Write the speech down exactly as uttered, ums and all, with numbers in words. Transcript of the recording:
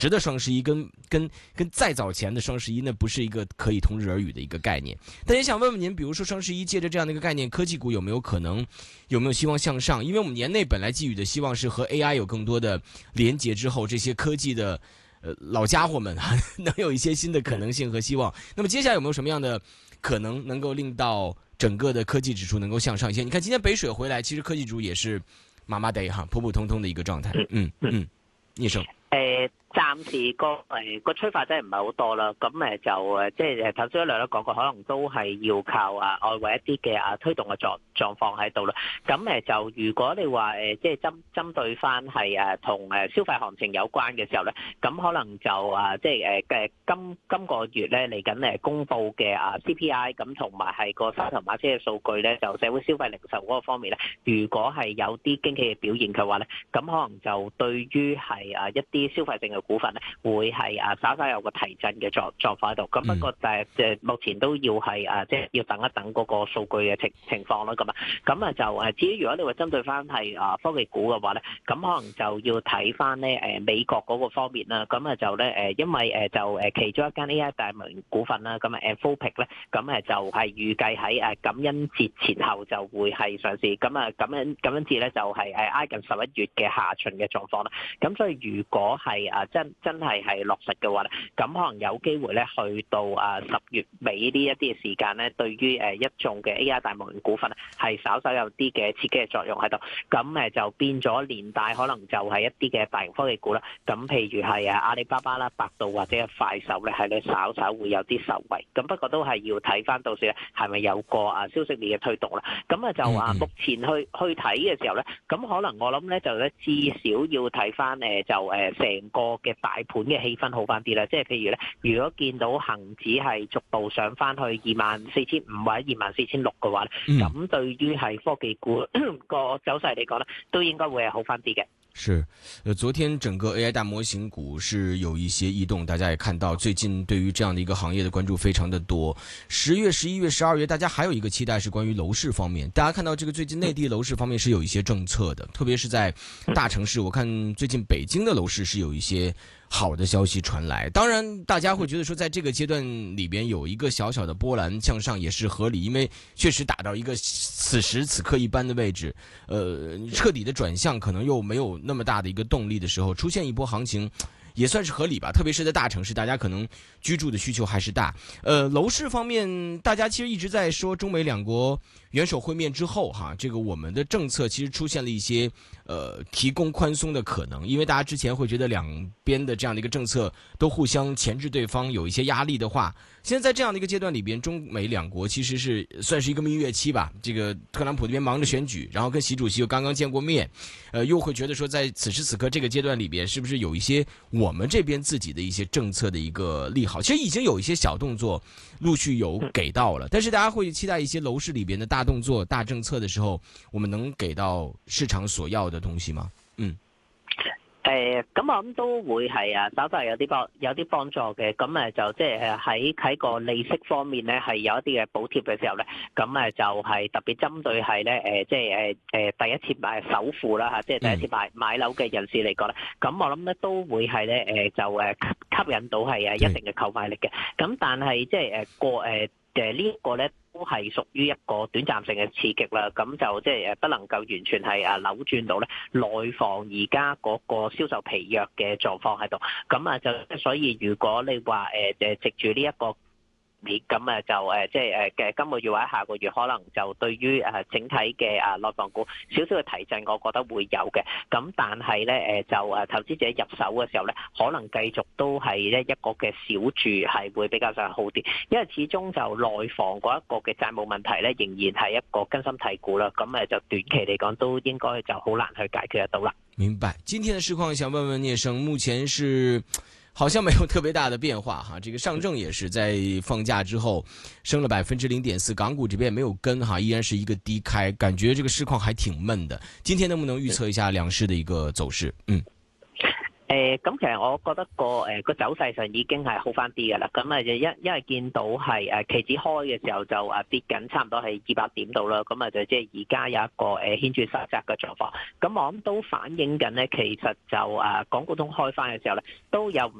值的双十一跟跟跟再早前的双十一那不是一个可以同日而语的一个概念。但也想问问您，比如说双十一借着这样的一个概念，科技股有没有可能有没有希望向上？因为我们年内本来寄予的希望是和 A I 有更多的连结之后，这些科技的呃老家伙们能有一些新的可能性和希望。那么接下来有没有什么样的可能能够令到整个的科技指数能够向上一些？你看今天北水回来，其實科技指數也是麻麻地哈，普普通通的一個狀態。嗯嗯，醫生。 誒，暫時個誒個催化真係唔係好多啦，咁誒就誒即係誒頭先一兩都講過，可能都係要靠啊外圍一啲嘅啊推動嘅狀狀況喺度啦。咁誒就如果你話誒即係針針對翻係誒同誒消費行情有關嘅時候咧，咁可能就啊即係誒嘅今今個月咧嚟緊誒公佈嘅啊 C P I 咁同埋係個沙頭馬車嘅數據咧，就社會消費零售嗰個方面咧，如果係有啲驚喜嘅表現嘅話咧，咁可能就對於係啊一啲消費性嘅股份咧，會係啊稍稍有個提振嘅狀狀況喺度。咁不過誒即係目前都要係啊即係要等一等嗰個數據嘅情情況啦。咁啊咁啊就誒至於如果你話針對翻係啊科技股嘅話咧，咁可能就要睇翻咧誒美國嗰個方面啦。咁啊就咧誒因為誒就誒其中一間 A I 大型股份啦，咁啊 Anthropic 咧，咁誒就係預計喺誒感恩節前後就會係上市。咁啊感恩感恩節咧就係誒挨近十一月嘅下旬嘅狀況啦。咁所以如果係啊真真係係落實嘅話咧，咁可能有機會咧去到啊十月尾呢一啲嘅時間咧，對於誒一眾嘅 A I 大模型股份咧係稍稍有啲嘅刺激嘅作用喺度，咁誒就變咗連帶可能就係一啲嘅大型科技股啦，咁譬如係啊阿里巴巴啦、百度或者係快手咧，係咧稍稍會有啲受惠，咁不過都係要睇翻到時咧係咪有個啊消息面嘅推動啦，咁啊就啊目前去去睇嘅時候咧，咁可能我諗咧就咧至少要睇翻誒就誒成個嘅大盤嘅氣氛好翻啲啦，即係譬如咧，如果見到恆指係逐步上翻去二萬四千五或者二萬四千六嘅話咧，咁、嗯、對於係科技股個走勢嚟講咧，都應該會係好翻啲嘅。 是，呃，昨天整個 A I 大模型股是有一些異動，大家也看到，最近對於這樣的一個行業的關注非常的多。十月、十一月、十二月，大家還有一個期待是關於樓市方面。大家看到這個最近內地樓市方面是有一些政策的，特別是在大城市，我看最近北京的樓市是有一些好的消息傳來。當然，大家會覺得說，在這個階段裏邊有一個小小的波瀾向上也是合理，因為確實打到一個此時此刻一般的位置，呃，徹底的轉向可能又沒有那麼大的一個動力的時候，出現一波行情也算是合理吧。特別是在大城市，大家可能居住的需求還是大。呃，樓市方面，大家其實一直在說中美兩國元首會面之後哈，這個我們的政策其實出現了一些呃提供寬鬆的可能，因為大家之前會覺得兩邊的這樣的一個政策都互相鉗制對方，有一些壓力的話，現在在這樣的一個階段裏邊，中美兩國其實是算是一個蜜月期吧。這個特朗普這邊忙着選舉，然後跟習主席又剛剛見過面，呃，又會覺得說在此時此刻這個階段裏邊，是不是有一些我們這邊自己的一些政策的一個利好？其實已經有一些小動作陸續有給到了，但是大家會期待一些樓市裏邊的大動作、大政策的時候，我們能給到市場所要的東西嗎？嗯。 誒咁我諗都會係啊，稍稍有啲幫有啲幫助嘅，咁誒就即係喺喺個利息方面咧係有一啲嘅補貼嘅時候咧，咁誒就係特別針對係咧誒即係誒誒第一次買首付啦嚇，即係第一次買買樓嘅人士嚟講咧，咁我諗咧都會係咧誒就誒吸引到係誒一定嘅購買力嘅，咁但係即係誒過誒誒呢一個咧。都係屬於一個短暫性嘅刺激啦，咁就即係誒不能夠完全係誒扭轉到咧內房而家嗰個銷售疲弱嘅狀況喺度，咁啊就所以如果你話誒誒藉住呢一個咁誒就誒即係誒嘅今個月或者下個月可能就對於誒整體嘅誒內房股少少嘅提振，我覺得會有嘅。咁但係咧誒就誒投資者入手嘅時候咧，可能繼續都係咧一個嘅小注係會比較上好啲，因為始終就內房嗰一個嘅債務問題咧，仍然係一個根深蒂固啦。咁誒就短期嚟講都應該就好難去解決得到啦。 明白。今天嘅市況想問問聶生，目前是好像沒有特別大的變化哈，這個上證也是在放假之後升了百分之零點四，港股這邊也沒有跟哈，依然是一個低開，感覺這個市況還挺悶的。今天能不能預測一下兩市的一個走勢？嗯。 誒咁、呃、其實我覺得個誒個走勢上已經係好翻啲嘅啦，咁啊就因因為見到係誒期指開嘅時候就誒跌緊，差唔多係二百點度啦，咁啊就即係而家有一個誒顯著收窄嘅狀況，咁我諗都反映緊咧，其實就誒港股通開翻嘅時候咧，都有唔